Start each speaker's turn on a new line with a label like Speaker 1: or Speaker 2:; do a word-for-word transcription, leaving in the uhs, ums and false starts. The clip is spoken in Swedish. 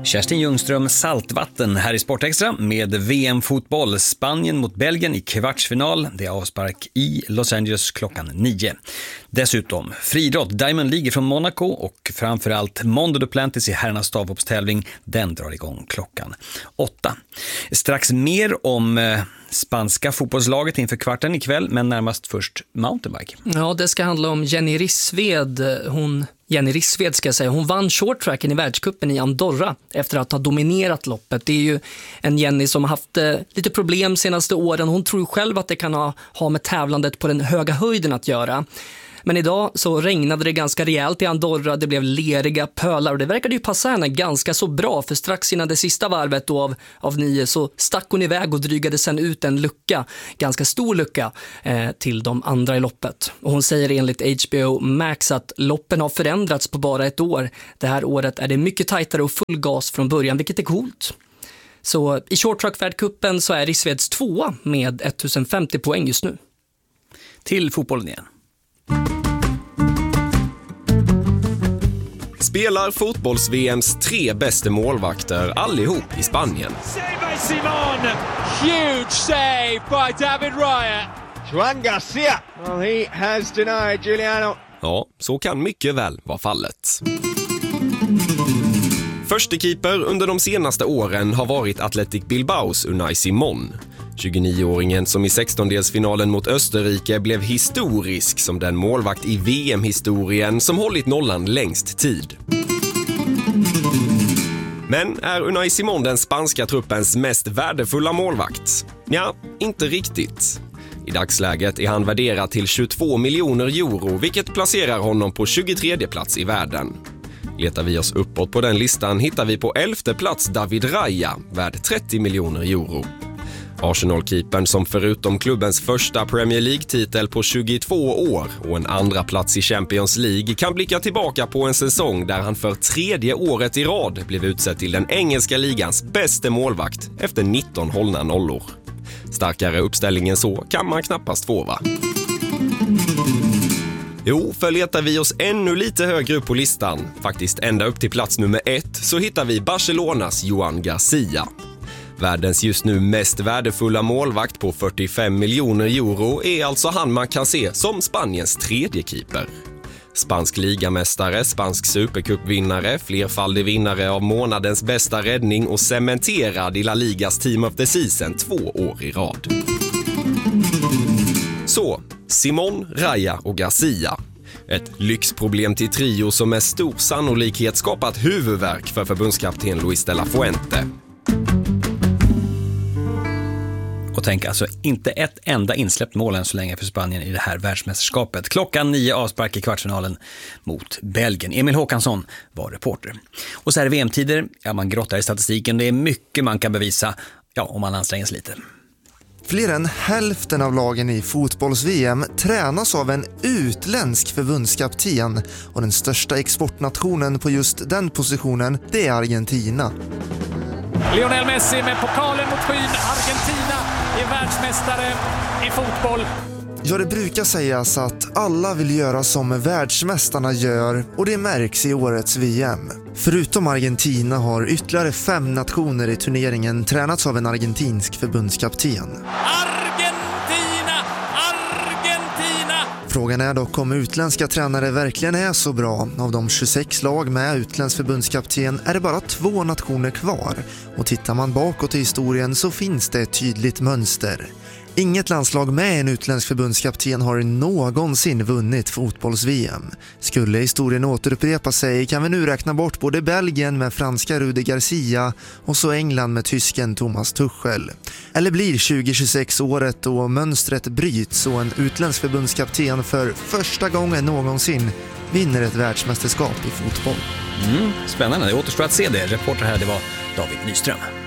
Speaker 1: Kerstin Ljungström, saltvatten här i Sportextra med V M-fotboll. Spanien mot Belgien i kvartsfinal. Det är avspark i Los Angeles klockan nio. Dessutom friidrott, Diamond League från Monaco och framförallt Mondo Duplantis i herrarnas stavhoppstävling. Den drar igång klockan åtta. Strax mer om eh, spanska fotbollslaget inför kvarten ikväll, men närmast först mountainbike.
Speaker 2: Ja, det ska handla om Jenny Rissved. Hon Jenny Rissved ska jag säga. Hon vann shorttracken i världscupen i Andorra efter att ha dominerat loppet. Det är ju en Jenny som har haft eh, lite problem senaste åren. Hon tror själv att det kan ha, ha med tävlandet på den höga höjden att göra. Men idag så regnade det ganska rejält i Andorra. Det blev leriga pölar och det verkade ju passa henne ganska så bra. För strax innan det sista varvet då av, av nio så stack hon iväg och drygade sen ut en lucka, ganska stor lucka, eh, till de andra i loppet. Och hon säger enligt H B O Max att loppen har förändrats på bara ett år. Det här året är det mycket tajtare och full gas från början, vilket är coolt. Så i shorttrack-världcupen så är Rissveds tvåa med tusen femtio poäng just nu.
Speaker 1: Till fotbollen igen.
Speaker 3: Spelar fotbolls-V M:s tre bästa målvakter allihop i Spanien.
Speaker 4: Save by Simon! Huge save by David Raya!
Speaker 5: Juan Garcia! Well, he has denied Juliano.
Speaker 3: Ja, så kan mycket väl vara fallet. Förste keeper under de senaste åren har varit Athletic Bilbaos Unai Simon. tjugonioåringen som i sextondelsfinalen mot Österrike blev historisk som den målvakt i V M-historien som hållit nollan längst tid. Men är Unai Simon den spanska truppens mest värdefulla målvakt? Ja, inte riktigt. I dagsläget är han värderad till tjugotvå miljoner euro, vilket placerar honom på tjugotredje plats i världen. Letar vi oss uppåt på den listan hittar vi på elfte plats David Raya, värd trettio miljoner euro. Arsenal-keepern som förutom klubbens första Premier League-titel på tjugotvå år och en andra plats i Champions League kan blicka tillbaka på en säsong där han för tredje året i rad blev utsedd till den engelska ligans bästa målvakt efter nitton hållna nollor. Starkare uppställningen så kan man knappast få, va? Jo, för letar vi oss ännu lite högre upp på listan, faktiskt ända upp till plats nummer ett, så hittar vi Barcelonas Juan Garcia. Världens just nu mest värdefulla målvakt på fyrtiofem miljoner euro är alltså han man kan se som Spaniens tredje keeper. Spansk ligamästare, spansk supercupvinnare, flerfaldig vinnare av månadens bästa räddning och cementerad i La Ligas Team of the Season två år i rad. Så, Simon, Raya och Garcia. Ett lyxproblem till trio som med stor sannolikhet skapat huvudvärk för förbundskapten Luis de la Fuente.
Speaker 1: Och tänk alltså inte ett enda insläppt mål än så länge för Spanien i det här världsmästerskapet. Klockan nio avspark i kvartsfinalen mot Belgien. Emil Håkansson var reporter. Och så här i V M-tider, ja, man grottar i statistiken. Det är mycket man kan bevisa, ja, om man anstränger sig lite.
Speaker 6: Fler än hälften av lagen i fotbolls-V M tränas av en utländsk förbundskapten och den största exportnationen på just den positionen, det är Argentina.
Speaker 4: Lionel Messi med pokalen mot skyn. Argentina är världsmästare i fotboll.
Speaker 6: Ja, det brukar sägas att alla vill göra som världsmästarna gör och det märks i årets V M. Förutom Argentina har ytterligare fem nationer i turneringen tränats av en argentinsk förbundskapten.
Speaker 4: Argentina! Argentina!
Speaker 6: Frågan är dock om utländska tränare verkligen är så bra. Av de tjugosex lag med utländsk förbundskapten är det bara två nationer kvar. Och tittar man bakåt i historien så finns det ett tydligt mönster. Inget landslag med en utländsk förbundskapten har någonsin vunnit fotbolls-V M. Skulle historien återupprepa sig kan vi nu räkna bort både Belgien med franska Rudi Garcia och så England med tysken Thomas Tuchel. Eller blir tjugo tjugosex året då mönstret bryts och en utländsk förbundskapten för första gången någonsin vinner ett världsmästerskap i fotboll?
Speaker 1: Mm, spännande, det återstår att se det. Reporter här, det var David Nyström.